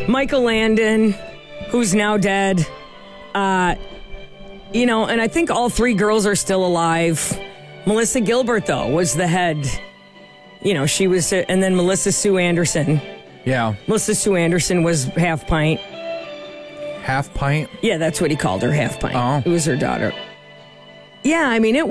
Michael Landon, who's now dead. And I think all three girls are still alive. Melissa Gilbert, though, was the head. She was, and then Melissa Sue Anderson. Yeah. Melissa Sue Anderson was Half Pint. Half Pint? Yeah, that's what he called her, Half Pint. Oh. It was her daughter. Yeah, the big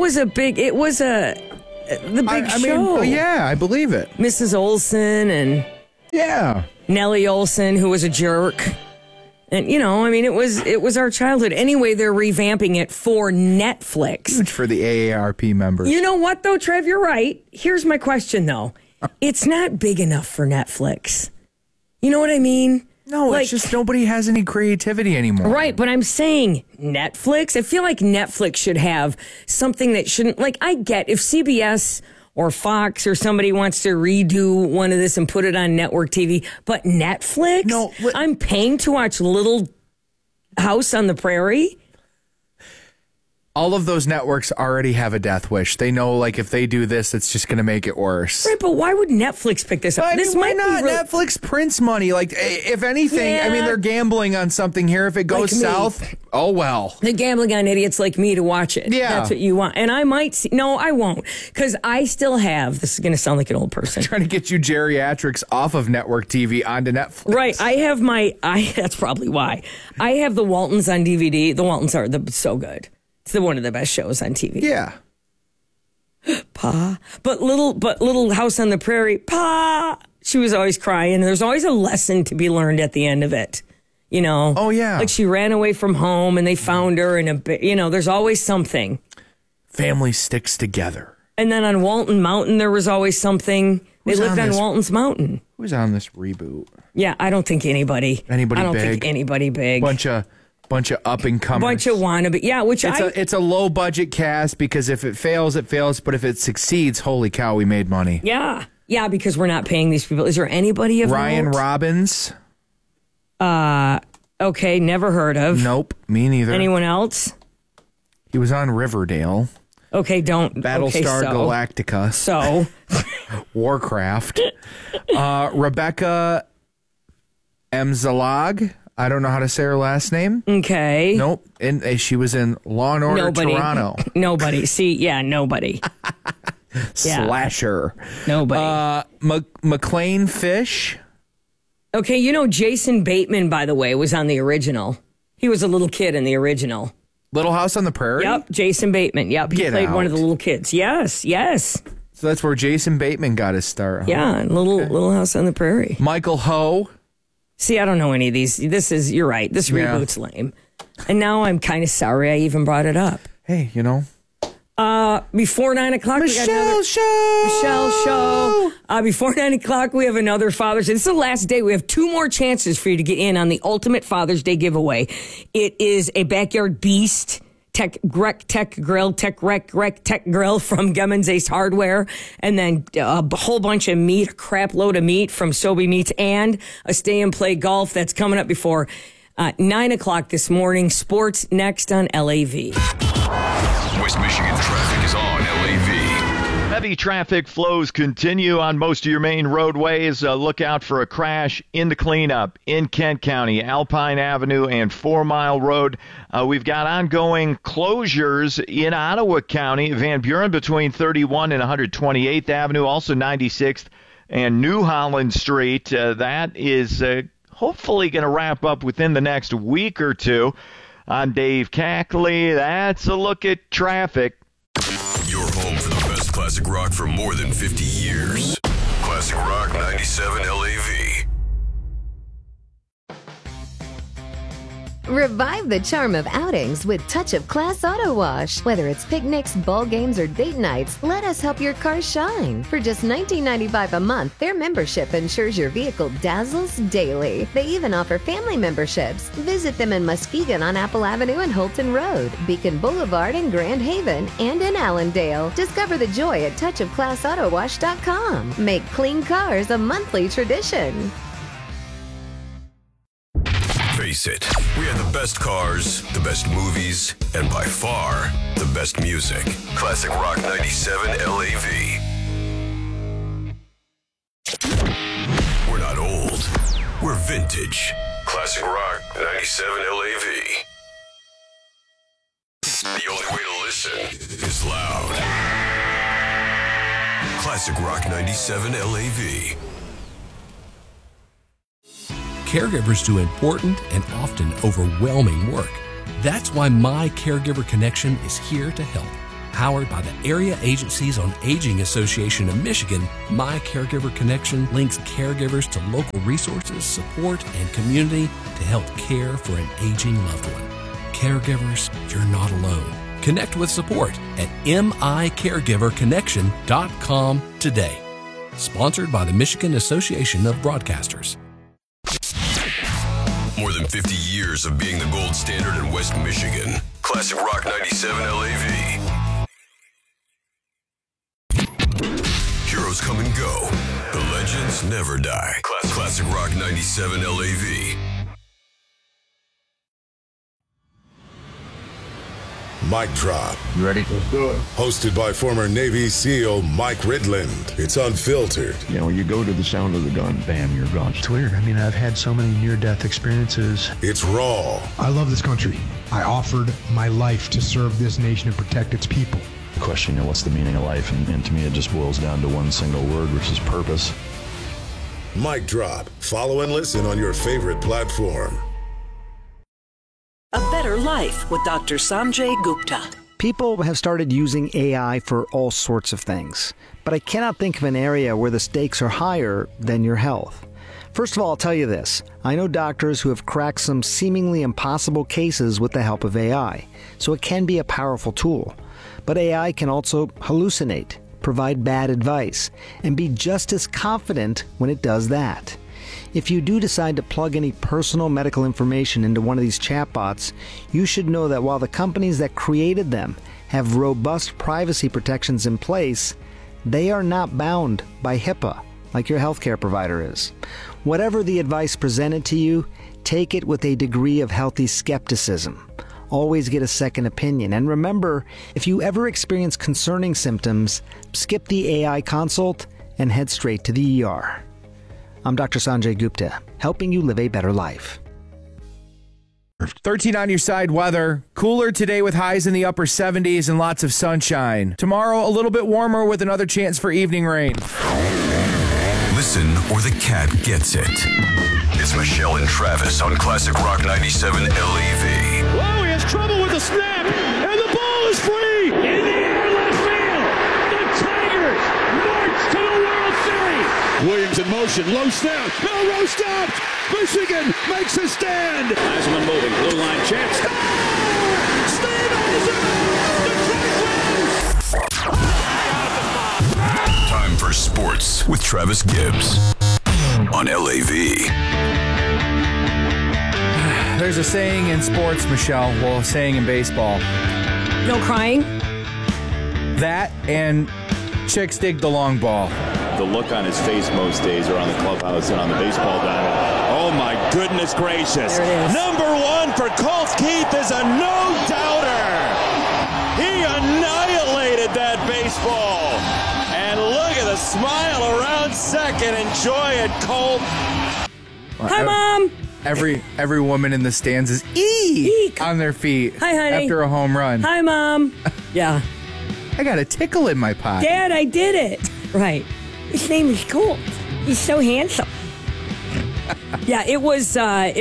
show. Yeah, I believe it. Mrs. Olsen and Yeah. Nellie Olsen, who was a jerk. And, it was our childhood. Anyway, they're revamping it for Netflix. Huge for the AARP members. You know what, though, Trev? You're right. Here's my question, though. It's not big enough for Netflix. You know what I mean? No, it's just nobody has any creativity anymore. Right, but I'm saying Netflix. I feel like Netflix should have something that shouldn't... I get if CBS or Fox or somebody wants to redo one of this and put it on network TV, but Netflix? No, I'm paying to watch Little House on the Prairie. All of those networks already have a death wish. They know, if they do this, it's just going to make it worse. Right, but why would Netflix pick this up? Why not? Netflix prints money. If anything, they're gambling on something here. If it goes south, oh well. They're gambling on idiots like me to watch it. Yeah. That's what you want. And I might see... No, I won't. Because I still have... This is going to sound like an old person. Trying to get you geriatrics off of network TV onto Netflix. Right. I have that's probably why. I have the Waltons on DVD. The Waltons are so good. It's one of the best shows on TV. Yeah. Pa. But Little House on the Prairie, Pa. She was always crying. There's always a lesson to be learned at the end of it. Oh, yeah. She ran away from home and they found her in there's always something. Family sticks together. And then on Walton Mountain, there was always something. They lived on Walton's Mountain. Who's on this reboot? Yeah, I don't think anybody. I don't think anybody big. Bunch of up and comers. Bunch of wannabe. Yeah, it's a low budget cast because if it fails, it fails. But if it succeeds, holy cow, we made money. Yeah. Yeah, because we're not paying these people. Is there anybody of Ryan note? Robbins? Okay, never heard of. Nope, me neither. Anyone else? He was on Riverdale. Okay, Battlestar Galactica. So. Warcraft. Rebecca Emzalag. I don't know how to say her last name. Okay. Nope. And she was in Law and Order Toronto. Nobody. See, yeah, nobody. Slasher. Nobody. McLean Fish. Okay, Jason Bateman, by the way, was on the original. He was a little kid in the original. Little House on the Prairie? Yep, Jason Bateman. Yep, he played one of the little kids. Yes. So that's where Jason Bateman got his start. Huh? Yeah, Little House on the Prairie. Michael Ho. See, I don't know any of these. You're right. This reboot's lame. And now I'm kind of sorry I even brought it up. Hey, Before 9 o'clock, Michelle Show. Before 9 o'clock, we have another Father's Day. This is the last day. We have 2 more chances for you to get in on the ultimate Father's Day giveaway. It is a Backyard Beast Tech Grill from Gemmons Ace Hardware, and then a whole bunch of meat, a crap load of meat from Sobe Meats, and a Stay and Play Golf that's coming up before 9 o'clock this morning. Sports next on LAV. West Michigan traffic is on LAV. Heavy traffic flows continue on most of your main roadways. Look out for a crash in the cleanup in Kent County, Alpine Avenue and 4 Mile Road. We've got ongoing closures in Ottawa County, Van Buren between 31 and 128th Avenue, also 96th and New Holland Street. That is hopefully going to wrap up within the next week or two. I'm Dave Cackley. That's a look at traffic. Your home for the best classic rock for more than 50 years. Classic Rock 97 LAV. Revive the charm of outings with Touch of Class Auto Wash. Whether it's picnics, ball games, or date nights, let us help your car shine. For just $19.95 a month, their membership ensures your vehicle dazzles daily. They even offer family memberships. Visit them in Muskegon on Apple Avenue and Holton Road, Beacon Boulevard in Grand Haven, and in Allendale. Discover the joy at touchofclassautowash.com. Make clean cars a monthly tradition. Face it, we had the best cars, the best movies, and by far, the best music. Classic Rock 97 LAV. We're not old. We're vintage. Classic Rock 97 LAV. The only way to listen is loud. Classic Rock 97 LAV. Caregivers do important and often overwhelming work. That's why My Caregiver Connection is here to help. Powered by the Area Agencies on Aging Association of Michigan, My Caregiver Connection links caregivers to local resources, support, and community to help care for an aging loved one. Caregivers, you're not alone. Connect with support at micaregiverconnection.com today. Sponsored by the Michigan Association of Broadcasters. More than 50 years of being the gold standard in West Michigan. Classic Rock 97 LAV. Heroes come and go. The legends never die. Classic Rock 97 LAV. Mic Drop. You ready? Let's do it. Hosted by former Navy SEAL Mike Ridland. It's unfiltered. You know, you go to the sound of the gun, bam, you're gone. It's weird. I mean, I've had so many near-death experiences. It's raw. I love this country. I offered my life to serve this nation and protect its people. The question, you know, what's the meaning of life? And to me, it just boils down to one single word, which is purpose. Mic Drop. Follow and listen on your favorite platform. A Better Life with Dr. Sanjay Gupta. People have started using AI for all sorts of things, but I cannot think of an area where the stakes are higher than your health. First of all, I'll tell you this. I know doctors who have cracked some seemingly impossible cases with the help of AI, so it can be a powerful tool. But AI can also hallucinate, provide bad advice, and be just as confident when it does that. If you do decide to plug any personal medical information into one of these chatbots, you should know that while the companies that created them have robust privacy protections in place, they are not bound by HIPAA like your healthcare provider is. Whatever the advice presented to you, take it with a degree of healthy skepticism. Always get a second opinion. And remember, if you ever experience concerning symptoms, skip the AI consult and head straight to the ER. I'm Dr. Sanjay Gupta, helping you live a better life. 13 on your side weather. Cooler today with highs in the upper 70s and lots of sunshine. Tomorrow, a little bit warmer with another chance for evening rain. Listen or the cat gets it. It's Michelle and Travis on Classic Rock 97 LAV. Whoa, he has trouble with the snap, and the ball is free. In the air, left field. The Tigers march to the World Series. Williams in motion, low snap. Milroe stopped. Michigan makes a stand. Heisman moving, blue line chance. Score! Stevenson! Detroit wins! Time for sports with Travis Gibbs on LAV. There's a saying in sports, Michelle. Well, a saying in baseball. No crying? That and chicks dig the long ball. The look on his face most days around the clubhouse and on the baseball diamond. Oh, my goodness gracious. Number one for Colt Keith is a no-doubter. He annihilated that baseball. And look at the smile around second. Enjoy it, Colt. Hi, Mom. Every woman in the stands is eek on their feet. Hi, honey. After a home run. Hi, Mom. Yeah. I got a tickle in my pocket. Dad, I did it. Right. His name is Colt. He's so handsome. Yeah, it was a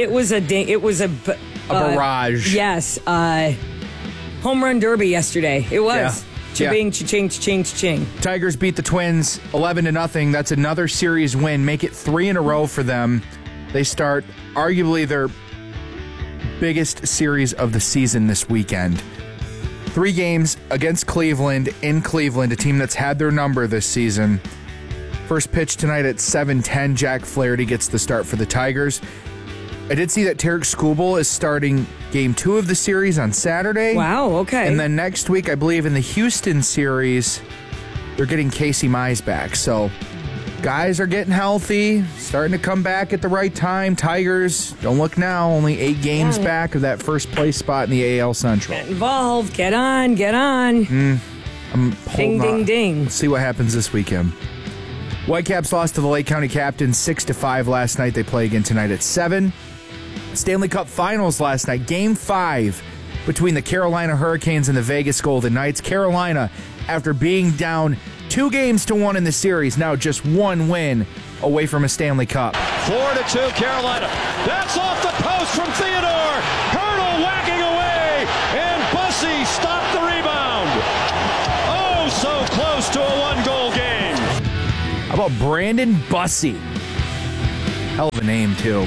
barrage. Yes. Home run derby yesterday. It was. Yeah. Cha-bing, cha-ching, cha-ching, cha-ching. Tigers beat the Twins 11-0. That's another series win. Make it 3 in a row for them. They start arguably their biggest series of the season this weekend. 3 games against Cleveland in Cleveland, a team that's had their number this season. First pitch tonight at 7:10. Jack Flaherty gets the start for the Tigers. I did see that Tarek Skubal is starting Game 2 of the series on Saturday. Wow, okay. And then next week, I believe in the Houston series, they're getting Casey Mize back. So guys are getting healthy, starting to come back at the right time. Tigers, don't look now, only 8 games back of that first place spot in the AL Central. Get involved. Get on. I'm Ding, holding ding, on. ding. Let's see what happens this weekend. Whitecaps lost to the Lake County Captains 6-5 last night. They play again tonight at 7. Stanley Cup Finals last night. Game 5 between the Carolina Hurricanes and the Vegas Golden Knights. Carolina, after being down 2-1 in the series, now just one win away from a Stanley Cup. 4-2 Carolina. That's off the post from Theodore. Hurdle whacking away, and Bussey stopped the rebound. Oh, so close to a one-goal game. How about Brandon Bussey? Hell of a name, too.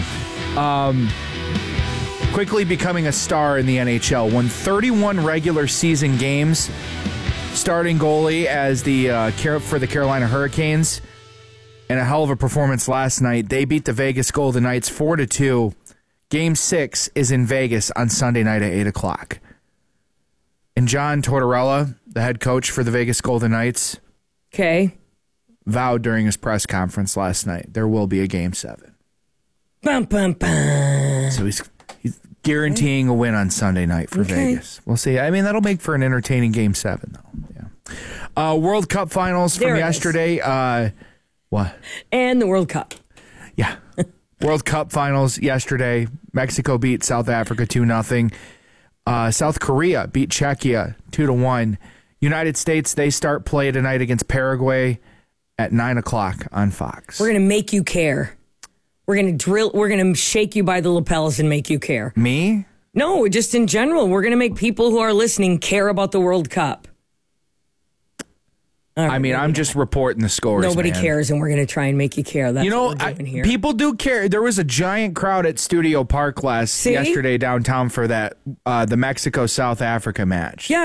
Quickly becoming a star in the NHL. Won 31 regular season games. Starting goalie as for the Carolina Hurricanes. And a hell of a performance last night. They beat the Vegas Golden Knights 4-2. Game 6 is in Vegas on Sunday night at 8 o'clock. And John Tortorella, the head coach for the Vegas Golden Knights, vowed during his press conference last night there will be a Game 7. Bum, bum, bum. So he's guaranteeing a win on Sunday night for Vegas. We'll see. I mean, that'll make for an entertaining Game 7, though. Yeah. World Cup Finals from yesterday. What? And the World Cup. Yeah. World Cup Finals yesterday. Mexico beat South Africa 2-0. South Korea beat Czechia 2-1. United States, they start play tonight against Paraguay at 9 o'clock on Fox. We're going to make you care. We're going to shake you by the lapels and make you care. Me? No, just in general. We're going to make people who are listening care about the World Cup. Right, I mean, I'm just reporting the scores. Nobody cares, and we're going to try and make you care. That's what we're doing here. People do care. There was a giant crowd at Studio Park yesterday downtown for that the Mexico-South Africa match. Yeah,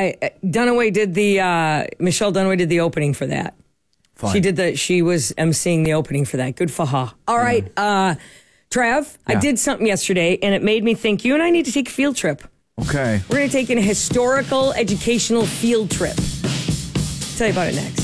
Michelle Dunaway did the opening for that. Fun. She was emceeing the opening for that. Good for her. All right, Trav, I did something yesterday, and it made me think you and I need to take a field trip. Okay. We're going to take a historical, educational field trip. Tell you about it next.